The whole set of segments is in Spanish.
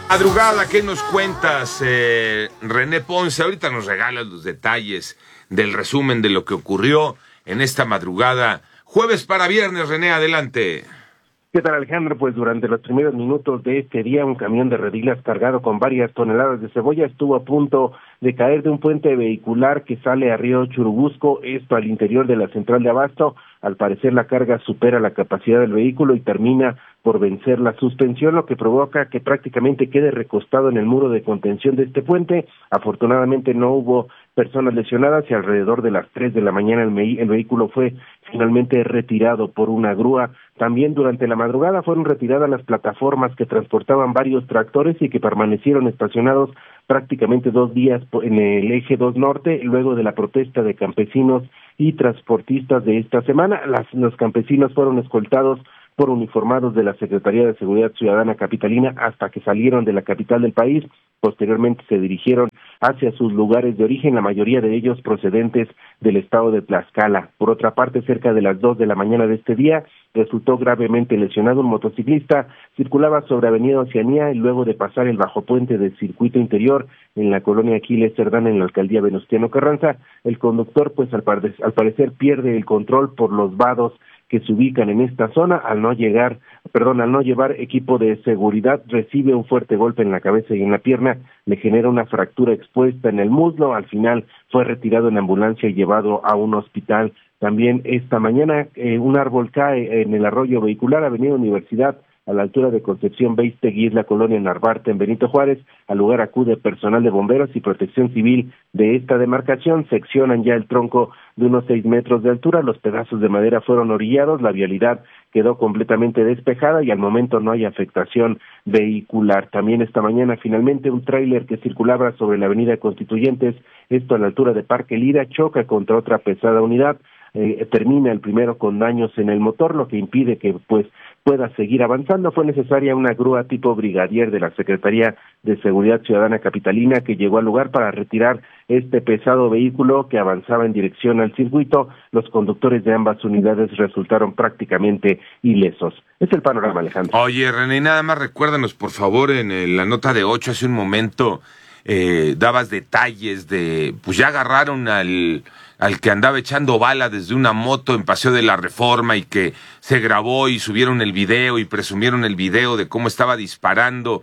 Madrugada, ¿qué nos cuentas, René Ponce? Ahorita nos regalas los detalles del resumen de lo que ocurrió en esta madrugada. Jueves para viernes, René, adelante. ¿Qué tal, Alejandro? Pues durante los primeros minutos de este día, un camión de redilas cargado con varias toneladas de cebolla estuvo a punto de caer de un puente vehicular que sale a Río Churubusco, esto al interior de la central de abasto. Al parecer la carga supera la capacidad del vehículo y termina por vencer la suspensión, lo que provoca que prácticamente quede recostado en el muro de contención de este puente. Afortunadamente no hubo personas lesionadas y alrededor de las 3 de la mañana el vehículo fue finalmente retirado por una grúa. También durante la madrugada fueron retiradas las plataformas que transportaban varios tractores y que permanecieron estacionados prácticamente 2 días en el eje 2 norte, luego de la protesta de campesinos y transportistas de esta semana. Los campesinos fueron escoltados por uniformados de la Secretaría de Seguridad Ciudadana capitalina hasta que salieron de la capital del país. Posteriormente se dirigieron hacia sus lugares de origen, la mayoría de ellos procedentes del estado de Tlaxcala. Por otra parte, cerca de las 2 de la mañana de este día, resultó gravemente lesionado un motociclista. Circulaba sobre Avenida Oceanía y luego de pasar el bajopuente del circuito interior en la colonia Aquiles Cerdán en la alcaldía Venustiano Carranza, el conductor pues al parecer pierde el control por los vados que se ubican en esta zona. Al no llevar equipo de seguridad, recibe un fuerte golpe en la cabeza y en la pierna, le genera una fractura expuesta en el muslo. Al final fue retirado en ambulancia y llevado a un hospital. También esta mañana un árbol cae en el arroyo vehicular Avenida Universidad, a la altura de Concepción Beistegui, la colonia Narvarte, en Benito Juárez. Al lugar acude personal de bomberos y protección civil de esta demarcación. Seccionan ya el tronco de unos 6 metros de altura. Los pedazos de madera fueron orillados, la vialidad quedó completamente despejada y al momento no hay afectación vehicular. También esta mañana finalmente un tráiler que circulaba sobre la avenida Constituyentes, esto a la altura de Parque Lira, choca contra otra pesada unidad. Termina el primero con daños en el motor, lo que impide que pueda seguir avanzando. Fue necesaria una grúa tipo brigadier de la Secretaría de Seguridad Ciudadana capitalina que llegó al lugar para retirar este pesado vehículo que avanzaba en dirección al circuito. Los conductores de ambas unidades resultaron prácticamente ilesos. Es el panorama, Alejandro. Oye, René, nada más recuérdanos, por favor, en la nota de 8 hace un momento dabas detalles de, pues ya agarraron al que andaba echando bala desde una moto en Paseo de la Reforma y que se grabó y subieron el video y presumieron el video de cómo estaba disparando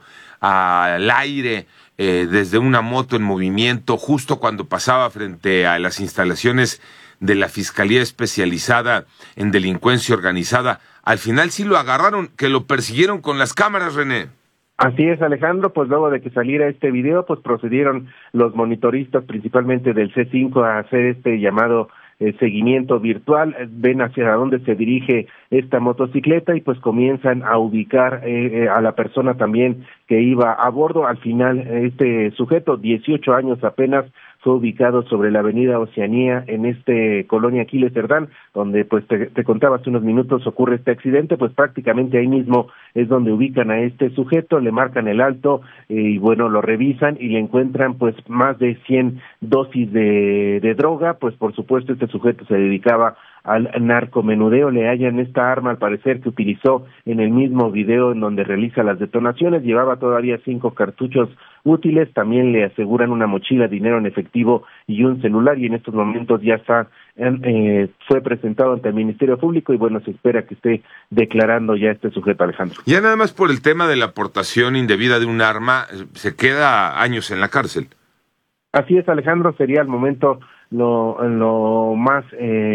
al aire desde una moto en movimiento justo cuando pasaba frente a las instalaciones de la Fiscalía Especializada en Delincuencia Organizada. Al final sí lo agarraron, que lo persiguieron con las cámaras, René. Así es, Alejandro, pues luego de que saliera este video, pues procedieron los monitoristas, principalmente del C5, a hacer este llamado seguimiento virtual. Ven hacia dónde se dirige esta motocicleta y pues comienzan a ubicar a la persona también que iba a bordo. Al final, este sujeto, 18 años apenas, fue ubicado sobre la avenida Oceanía en colonia Aquiles Cerdán, donde pues te contaba hace unos minutos ocurre este accidente. Pues prácticamente ahí mismo es donde ubican a este sujeto, le marcan el alto y bueno, lo revisan y le encuentran pues más de 100 dosis de droga. Pues por supuesto este sujeto se dedicaba al narcomenudeo. Le hallan esta arma al parecer que utilizó en el mismo video en donde realiza las detonaciones. Llevaba todavía 5 cartuchos útiles. También le aseguran una mochila, dinero en efectivo y un celular, y en estos momentos ya fue presentado ante el Ministerio Público y bueno, se espera que esté declarando ya este sujeto, Alejandro. Ya nada más por el tema de la aportación indebida de un arma, se queda años en la cárcel. Así es, Alejandro, sería al momento lo más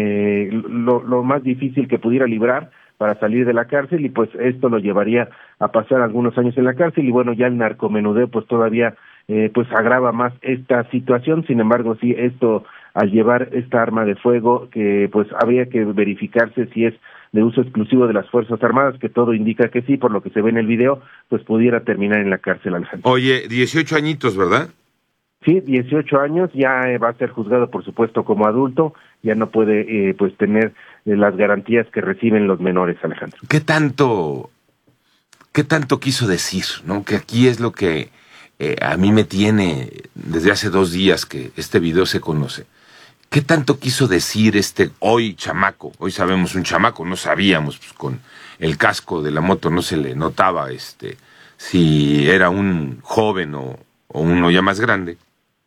difícil que pudiera librar para salir de la cárcel, y pues esto lo llevaría a pasar algunos años en la cárcel. Y bueno, ya el narcomenudeo pues todavía pues agrava más esta situación. Sin embargo, sí, esto al llevar esta arma de fuego, que pues habría que verificarse si es de uso exclusivo de las Fuerzas Armadas, que todo indica que sí, por lo que se ve en el video, pues pudiera terminar en la cárcel, Alejandro. Oye, 18 añitos, ¿verdad? Sí, 18 años, ya va a ser juzgado, por supuesto, como adulto, ya no puede pues tener las garantías que reciben los menores, Alejandro. ¿Qué tanto quiso decir, no? Que aquí es lo que a mí me tiene desde hace 2 días que este video se conoce. ¿Qué tanto quiso decir hoy chamaco? Hoy sabemos un chamaco, no sabíamos, pues con el casco de la moto no se le notaba si era un joven o uno ya más grande,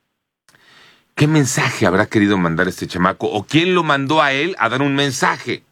¿qué mensaje habrá querido mandar este chamaco? ¿O quién lo mandó a él a dar un mensaje?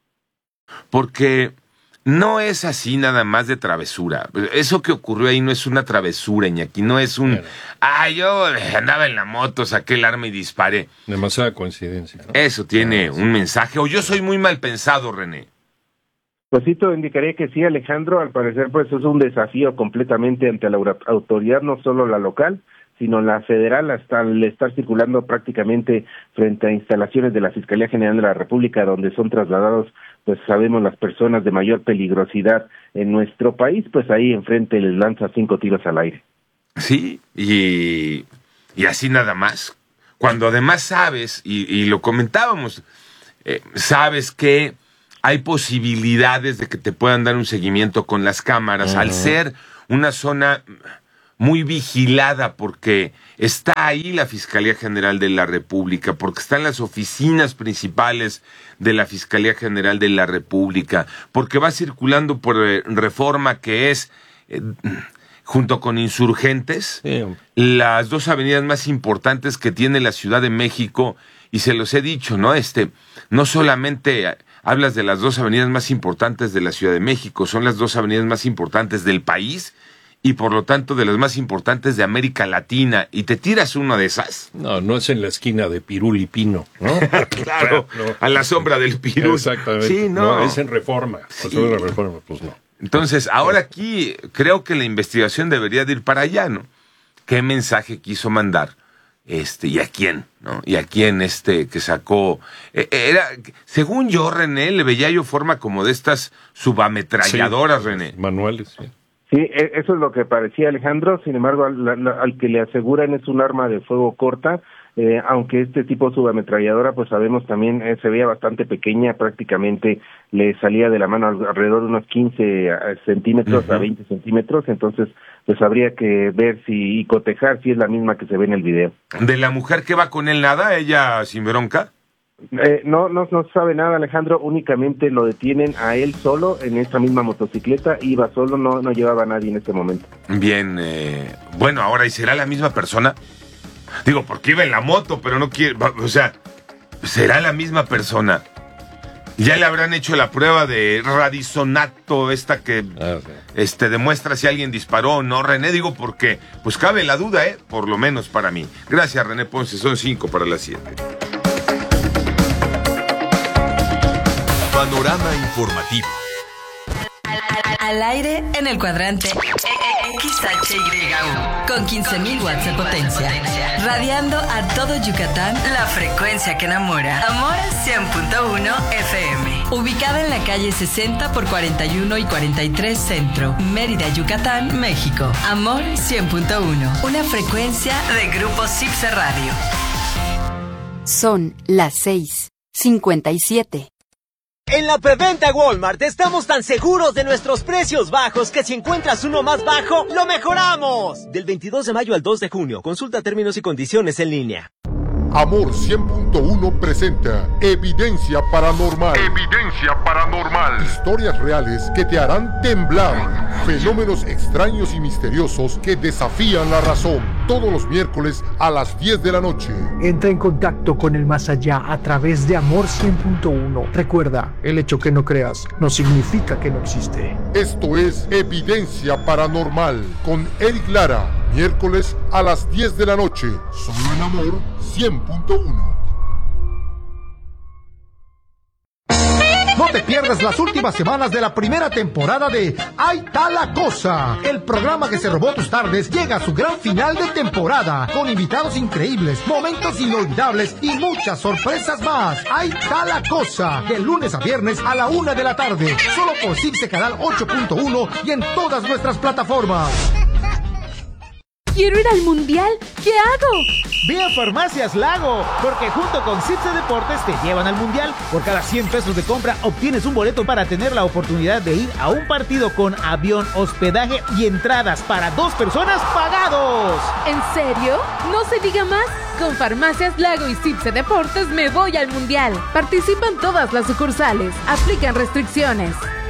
Porque no es así nada más de travesura. Eso que ocurrió ahí no es una travesura, Iñaki. No es un... yo andaba en la moto, saqué el arma y disparé. Demasiada coincidencia, ¿no? Eso tiene un mensaje. O yo soy muy mal pensado, René. Pues sí, todo indicaría que sí, Alejandro. Al parecer, pues es un desafío completamente ante la autoridad, no solo la local, sino la federal, hasta al estar circulando prácticamente frente a instalaciones de la Fiscalía General de la República, donde son trasladados, pues sabemos, las personas de mayor peligrosidad en nuestro país, pues ahí enfrente les lanza 5 tiros al aire. Sí, y así nada más. Cuando además sabes, y lo comentábamos, sabes que hay posibilidades de que te puedan dar un seguimiento con las cámaras, al ser una zona muy vigilada, porque está ahí la Fiscalía General de la República, porque están las oficinas principales de la Fiscalía General de la República, porque va circulando por Reforma, que es, junto con Insurgentes, las 2 avenidas más importantes que tiene la Ciudad de México, y se los he dicho, ¿no? No solamente hablas de las 2 avenidas más importantes de la Ciudad de México, son las 2 avenidas más importantes del país, y por lo tanto de las más importantes de América Latina, y te tiras una de esas. No es en la esquina de Pirul y Pino, ¿no? Claro, no. A la sombra del Pirul. Exactamente. Sí, no. Es en Reforma. Sí. Sobre la Reforma, pues no. Entonces, ahora aquí creo que la investigación debería de ir para allá, ¿no? ¿Qué mensaje quiso mandar? Y a quién, ¿no? Y a quién que sacó. Según yo, René, le veía yo forma como de estas subametralladoras, sí, René. Manuales, sí. Sí, eso es lo que parecía, Alejandro. Sin embargo, al que le aseguran es un arma de fuego corta, aunque este tipo de subametralladora, pues sabemos también, se veía bastante pequeña, prácticamente le salía de la mano alrededor de unos 15 centímetros a 20 centímetros, entonces pues habría que ver y cotejar si es la misma que se ve en el video. ¿De la mujer que va con él nada, ella sin bronca? No sabe nada, Alejandro. Únicamente lo detienen a él solo en esa misma motocicleta, iba solo, no llevaba a nadie en este momento. Bien, bueno, ahora, ¿y será la misma persona? Digo, porque iba en la moto, pero no quiere, o sea, ¿será la misma persona? Ya le habrán hecho la prueba de radisonato, que demuestra si alguien disparó o no, René. Digo, porque pues cabe la duda, por lo menos para mí. Gracias, René Ponce, son 5 para las 7. Panorama informativo. Al aire en el cuadrante XHYU con 15.000 watts de potencia, radiando a todo Yucatán, la frecuencia que enamora. Amor 100.1 FM, ubicada en la calle 60 por 41 y 43 Centro, Mérida, Yucatán, México. Amor 100.1, una frecuencia de Grupo Cipse Radio. Son las 6:57. En la preventa Walmart estamos tan seguros de nuestros precios bajos que si encuentras uno más bajo, ¡lo mejoramos! Del 22 de mayo al 2 de junio. Consulta términos y condiciones en línea. Amor 100.1 presenta Evidencia Paranormal. Evidencia Paranormal. Historias reales que te harán temblar. Fenómenos extraños y misteriosos que desafían la razón. Todos los miércoles a las 10 de la noche. Entra en contacto con el más allá a través de Amor 100.1. Recuerda, el hecho que no creas no significa que no existe. Esto es Evidencia Paranormal con Eric Lara. Miércoles a las 10 de la noche. Solo en Amor 100.1. No te pierdas las últimas semanas de la primera temporada de Ahí está la cosa. El programa que se robó tus tardes llega a su gran final de temporada, con invitados increíbles, momentos inolvidables y muchas sorpresas más. Ahí está la cosa, de lunes a viernes a la 1 de la tarde, solo por Cipse Canal 8.1 y en todas nuestras plataformas. ¡Quiero ir al mundial! ¿Qué hago? Ve a Farmacias Lago, porque junto con Cipse Deportes te llevan al mundial. Por cada 100 pesos de compra obtienes un boleto para tener la oportunidad de ir a un partido con avión, hospedaje y entradas para 2 personas pagados. ¿En serio? No se diga más. Con Farmacias Lago y Cipse Deportes me voy al mundial. Participan todas las sucursales. Aplican restricciones.